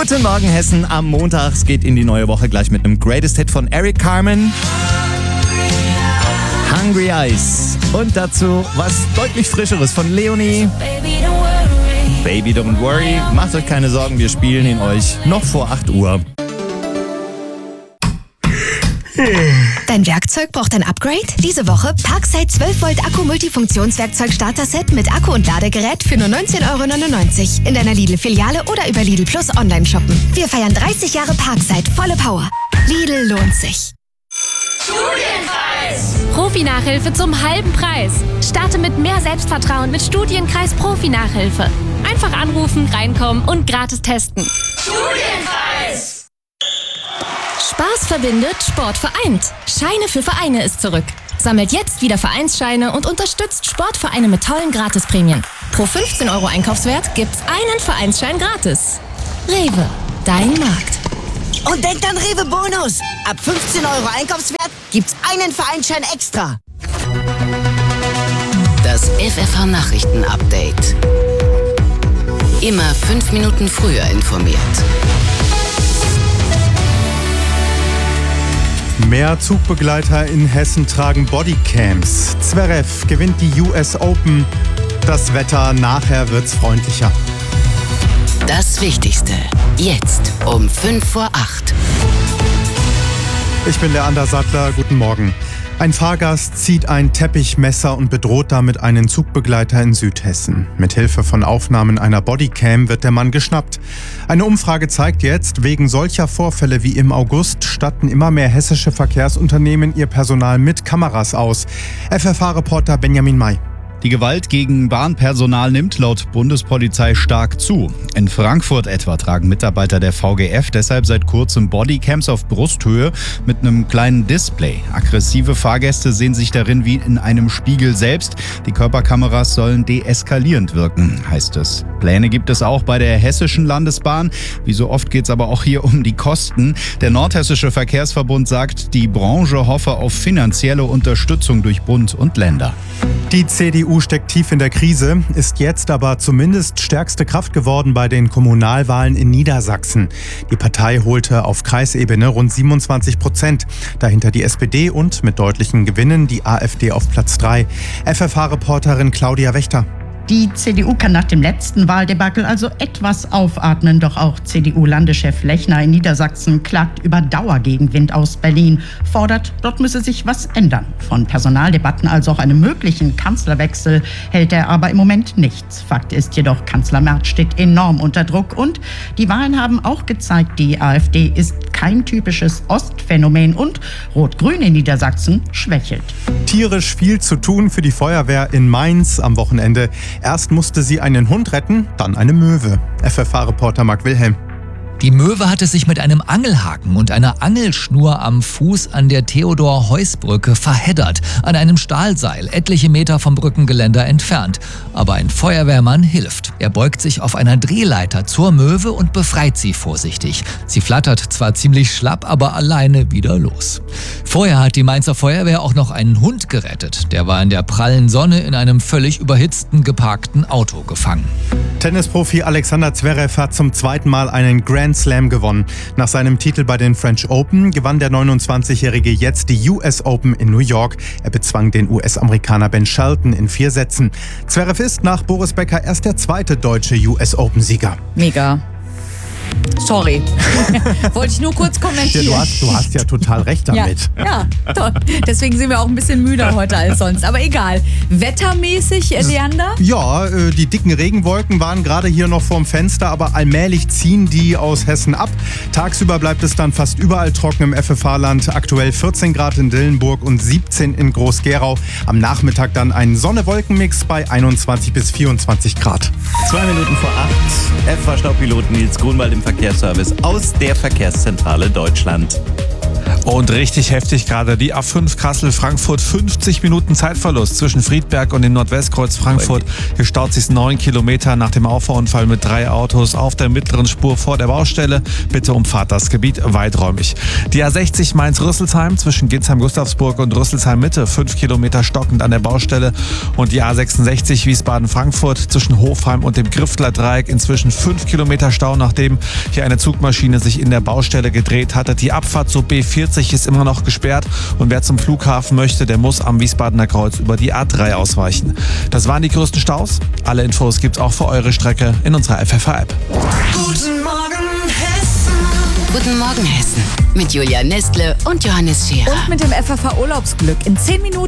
Guten Morgen Hessen am Montag. Es geht in die neue Woche gleich mit einem Greatest Hit von Eric Carmen. Hungry Eyes. Und dazu was deutlich Frischeres von Leonie. Baby Don't Worry. Macht euch keine Sorgen, wir spielen ihn euch noch vor 8 Uhr. Dein Werkzeug braucht ein Upgrade? Diese Woche Parkside 12 Volt Akku Multifunktionswerkzeug Starter-Set mit Akku und Ladegerät für nur 19,99 € in deiner Lidl-Filiale oder über Lidl Plus online shoppen. Wir feiern 30 Jahre Parkside, volle Power. Lidl lohnt sich. Studienkreis! Profi-Nachhilfe zum halben Preis. Starte mit mehr Selbstvertrauen mit Studienkreis Profi-Nachhilfe. Einfach anrufen, reinkommen und gratis testen. Studienkreis! Spaß verbindet, Sport vereint. Scheine für Vereine ist zurück. Sammelt jetzt wieder Vereinsscheine und unterstützt Sportvereine mit tollen Gratisprämien. Pro 15 € Einkaufswert gibt's einen Vereinsschein gratis. Rewe, dein Markt. Und denkt an Rewe Bonus. Ab 15 € Einkaufswert gibt's einen Vereinsschein extra. Das FFH Nachrichten Update. Immer 5 Minuten früher informiert. Mehr Zugbegleiter in Hessen tragen Bodycams. Zverev gewinnt die US Open. Das Wetter, nachher wird's freundlicher. Das Wichtigste. Jetzt um 5 vor 8. Ich bin der Ander Sattler. Guten Morgen. Ein Fahrgast zieht ein Teppichmesser und bedroht damit einen Zugbegleiter in Südhessen. Mithilfe von Aufnahmen einer Bodycam wird der Mann geschnappt. Eine Umfrage zeigt jetzt, wegen solcher Vorfälle wie im August statten immer mehr hessische Verkehrsunternehmen ihr Personal mit Kameras aus. FFH-Reporter Benjamin May. Die Gewalt gegen Bahnpersonal nimmt laut Bundespolizei stark zu. In Frankfurt etwa tragen Mitarbeiter der VGF deshalb seit kurzem Bodycams auf Brusthöhe mit einem kleinen Display. Aggressive Fahrgäste sehen sich darin wie in einem Spiegel selbst. Die Körperkameras sollen deeskalierend wirken, heißt es. Pläne gibt es auch bei der Hessischen Landesbahn. Wie so oft geht es aber auch hier um die Kosten. Der Nordhessische Verkehrsverbund sagt, die Branche hoffe auf finanzielle Unterstützung durch Bund und Länder. Die CDU steckt tief in der Krise, ist jetzt aber zumindest stärkste Kraft geworden bei den Kommunalwahlen in Niedersachsen. Die Partei holte auf Kreisebene rund 27%. Dahinter die SPD und mit deutlichen Gewinnen die AfD auf Platz 3. FFH-Reporterin Claudia Wächter. Die CDU kann nach dem letzten Wahldebakel also etwas aufatmen. Doch auch CDU-Landeschef Lechner in Niedersachsen klagt über Dauergegenwind aus Berlin, fordert, dort müsse sich was ändern. Von Personaldebatten als auch einem möglichen Kanzlerwechsel hält er aber im Moment nichts. Fakt ist jedoch, Kanzler Merz steht enorm unter Druck. Und die Wahlen haben auch gezeigt, die AfD ist kein typisches Ostphänomen und Rot-Grün in Niedersachsen schwächelt. Tierisch viel zu tun für die Feuerwehr in Mainz am Wochenende. Erst musste sie einen Hund retten, dann eine Möwe. FFH-Reporter Marc Wilhelm. Die Möwe hatte sich mit einem Angelhaken und einer Angelschnur am Fuß an der Theodor-Heuss-Brücke verheddert, an einem Stahlseil, etliche Meter vom Brückengeländer entfernt. Aber ein Feuerwehrmann hilft. Er beugt sich auf einer Drehleiter zur Möwe und befreit sie vorsichtig. Sie flattert zwar ziemlich schlapp, aber alleine wieder los. Vorher hat die Mainzer Feuerwehr auch noch einen Hund gerettet. Der war in der prallen Sonne in einem völlig überhitzten, geparkten Auto gefangen. Tennisprofi Alexander Zverev hat zum zweiten Mal einen Grand Slam gewonnen. Nach seinem Titel bei den French Open gewann der 29-Jährige jetzt die US Open in New York. Er bezwang den US-Amerikaner Ben Shelton in 4 Sätzen. Zverev ist nach Boris Becker erst der zweite deutsche US Open-Sieger. Mega. Sorry. Wollte ich nur kurz kommentieren. Ja, du hast ja total recht damit. Ja, toll. Deswegen sind wir auch ein bisschen müder heute als sonst. Aber egal. Wettermäßig, Leander? Ja, die dicken Regenwolken waren gerade hier noch vorm Fenster, aber allmählich ziehen die aus Hessen ab. Tagsüber bleibt es dann fast überall trocken im FFH-Land. Aktuell 14 Grad in Dillenburg und 17 in Groß-Gerau. Am Nachmittag dann ein Sonne-Wolken-Mix bei 21 bis 24 Grad. 2 Minuten vor 8. FFH-Staubpilot Nils Grunwald im Verkehrsservice aus der Verkehrszentrale Deutschland. Und richtig heftig gerade die A5 Kassel-Frankfurt. 50 Minuten Zeitverlust zwischen Friedberg und dem Nordwestkreuz Frankfurt. Hier staut sich 9 Kilometer nach dem Auffahrunfall mit 3 Autos auf der mittleren Spur vor der Baustelle. Bitte umfahrt das Gebiet weiträumig. Die A60 Mainz-Rüsselsheim zwischen Ginsheim-Gustavsburg und Rüsselsheim-Mitte. 5 Kilometer stockend an der Baustelle. Und die A66 Wiesbaden-Frankfurt zwischen Hofheim und dem Griftler Dreieck. Inzwischen 5 Kilometer Stau, nachdem hier eine Zugmaschine sich in der Baustelle gedreht hatte. Die Abfahrt zur B40 ist immer noch gesperrt und wer zum Flughafen möchte, der muss am Wiesbadener Kreuz über die A3 ausweichen. Das waren die größten Staus. Alle Infos gibt's auch für eure Strecke in unserer FFH-App. Guten Morgen, Hessen. Guten Morgen, Hessen. Mit Julia Nestle und Johannes Scherer. Und mit dem FFH Urlaubsglück. In 10 Minuten